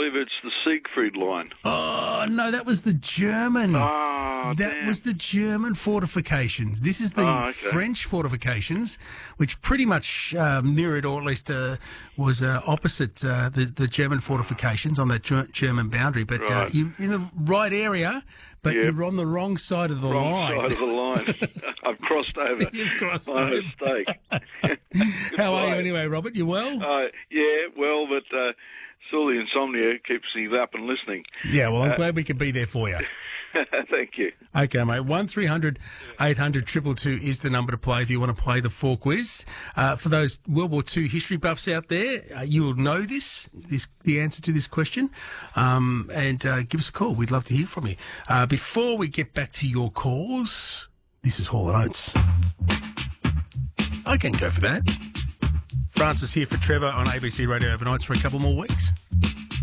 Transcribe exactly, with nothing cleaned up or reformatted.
believe it's the Siegfried Line. Oh, no, that was the German. Oh, that damn. was the German fortifications. This is the Oh, okay. French fortifications, which pretty much uh, mirrored, or at least uh, was uh, opposite uh, the, the German fortifications on that ger- German boundary. But uh, Right. you're in the right area, but Yep. you're on the wrong side of the Wrong line. side of the line. I've crossed over. You've crossed My over. mistake. How are you Right. anyway, Robert? You well? Uh, yeah, well, but uh, still the insomnia keeps me up and listening. Yeah, well, I'm glad we could be there for you. Thank you. Okay, mate. one three hundred eight hundred two two two is the number to play if you want to play the four quiz. Uh, for those World War Two history buffs out there, uh, you will know this, this, the answer to this question. Um, and uh, give us a call. We'd love to hear from you. Uh, before we get back to your calls, this is Hall and Oates. I can go for that. Francis here for Trevor on A B C Radio overnights for a couple more weeks.